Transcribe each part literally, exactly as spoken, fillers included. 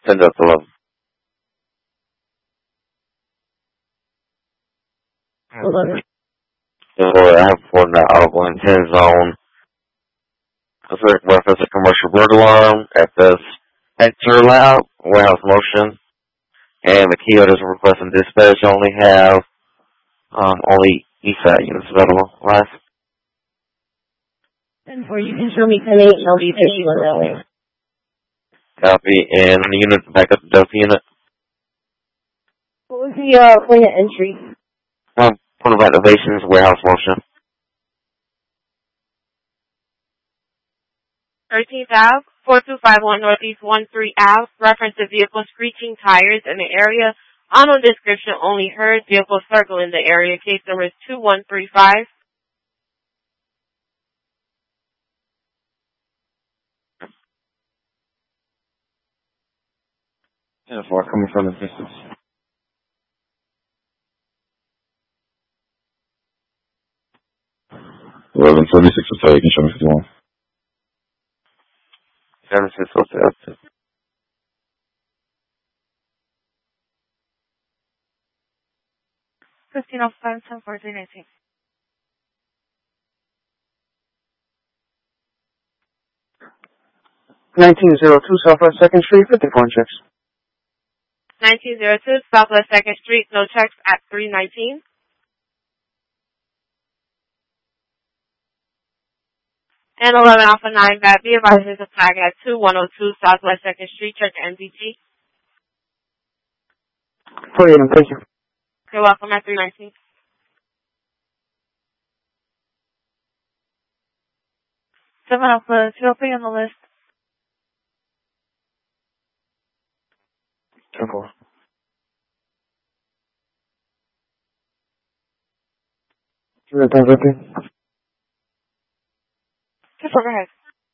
ten to eleven. eleven. Or I have for the outgoing ten zone. Reference a commercial burglar alarm at this Enter Lab, warehouse motion. And the key orders requesting dispatch only have um, only E F A T units available. Last. ten four, you can show me ten eight and I'll be fifty-one that way. Copy. And the unit back up to Delta unit. What was the uh, point of entry? Um, point of activations, warehouse motion. thirteenth Avenue, four two five one Northeast one three Avenue, reference to vehicle screeching tires in the area. Unknown description only heard. Vehicle circling the area. Case number is two one three five. ten four, coming from the distance. eleven seventy-six Hotel, you can show me fifty-one. seventy-six Hotel. fifteen oh five, ten four, three nineteen. nineteen oh two Southwest second Street, fifty-four checks. nineteen oh two Southwest second Street, no checks at three nineteen. And eleven Alpha nine, Bad B, advises a flag at two one oh two Southwest second Street, check M D T. forty-eight, thank you. You're welcome at three nineteen. seven Alpha, two oh three on the list. ten four. three ten fifty. Just go ahead.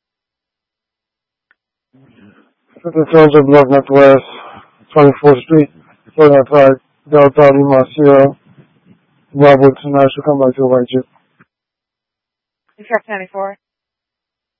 fifty Sons of Love Northwest, twenty-fourth Street, four nine five, Delta Lima Sierra, Robert, tonight should come back to a white jeep. You got ninety-four.